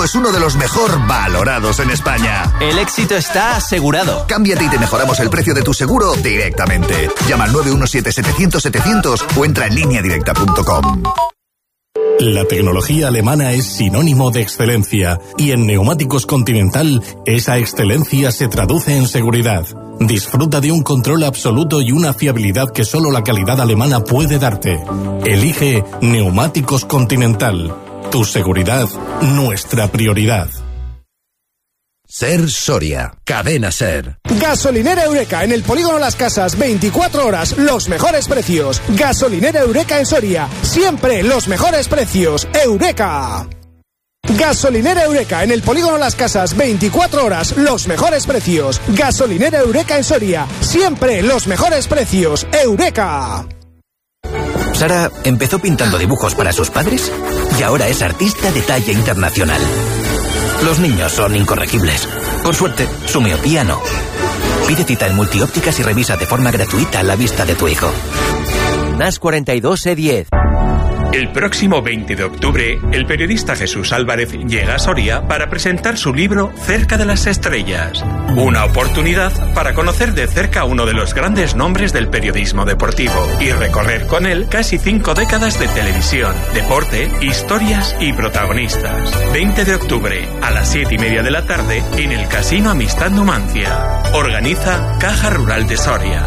es uno de los mejor valorados en España. El éxito está asegurado. Cámbiate y te mejoramos el precio de tu seguro directamente. Llama al 917-700-700 o entra en lineadirecta.com. La tecnología alemana es sinónimo de excelencia y en Neumáticos Continental esa excelencia se traduce en seguridad. Disfruta de un control absoluto y una fiabilidad que solo la calidad alemana puede darte. Elige Neumáticos Continental. Tu seguridad, nuestra prioridad. Ser Soria, cadena Ser. Gasolinera Eureka en el Polígono Las Casas, 24 horas, los mejores precios. Gasolinera Eureka en Soria, siempre los mejores precios. Eureka. Gasolinera Eureka en el Polígono Las Casas, 24 horas, los mejores precios. Gasolinera Eureka en Soria, siempre los mejores precios. Eureka. Sara empezó pintando dibujos para sus padres y ahora es artista de talla internacional. Los niños son incorregibles. Por suerte, su miopía no. Pide cita en Multiópticas y revisa de forma gratuita la vista de tu hijo. NAS 42 E10. El próximo 20 de octubre, el periodista Jesús Álvarez llega a Soria para presentar su libro Cerca de las Estrellas. Una oportunidad para conocer de cerca a uno de los grandes nombres del periodismo deportivo y recorrer con él casi 5 décadas de televisión, deporte, historias y protagonistas. 20 de octubre, a las 7:30 de la tarde, en el Casino Amistad Numancia. Organiza Caja Rural de Soria.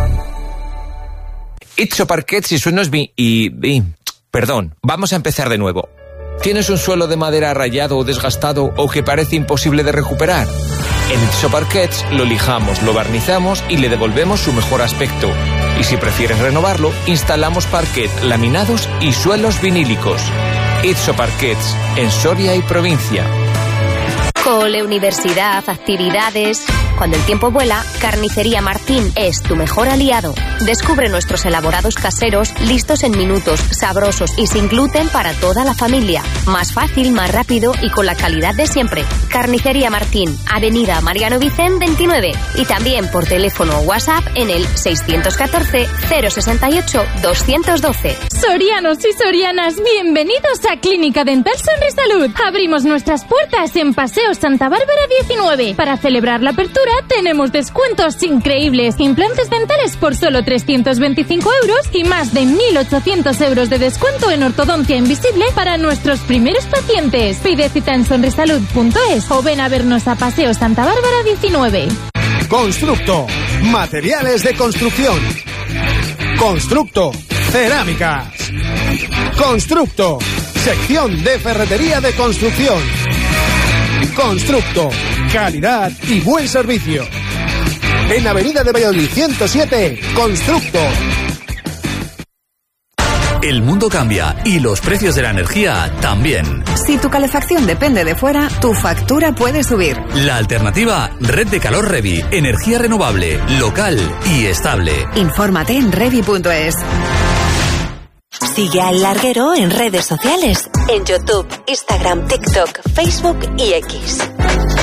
Itzo Parquets y suenos Perdón, vamos a empezar de nuevo. ¿Tienes un suelo de madera rayado o desgastado o que parece imposible de recuperar? En Itzo Parquets lo lijamos, lo barnizamos y le devolvemos su mejor aspecto. Y si prefieres renovarlo, instalamos parquet, laminados y suelos vinílicos. Itzo Parquets, en Soria y provincia. Cole, universidad, actividades... Cuando el tiempo vuela, Carnicería Martín es tu mejor aliado. Descubre nuestros elaborados caseros, listos en minutos, sabrosos y sin gluten para toda la familia. Más fácil, más rápido y con la calidad de siempre. Carnicería Martín, Avenida Mariano Vicén 29. Y también por teléfono o WhatsApp en el 614-068-212. Sorianos y sorianas, bienvenidos a Clínica Dental Sonrisalud. Abrimos nuestras puertas en Paseo Santa Bárbara 19. Para celebrar la apertura tenemos descuentos increíbles. Implantes dentales por solo 325 euros y más de 1.800 euros de descuento en ortodoncia invisible para nuestros primeros pacientes. Pide cita en sonrisalud.es o ven a vernos a Paseo Santa Bárbara 19. Constructo, materiales de construcción. Constructo, cerámicas. Constructo, sección de ferretería de construcción. Constructo, calidad y buen servicio. En Avenida de Valladolid 107, Constructo. El mundo cambia y los precios de la energía también. Si tu calefacción depende de fuera, tu factura puede subir. La alternativa, Red de Calor Revi. Energía renovable, local y estable. Infórmate en revi.es. Sigue a El Larguero en redes sociales, en YouTube, Instagram, TikTok, Facebook y X.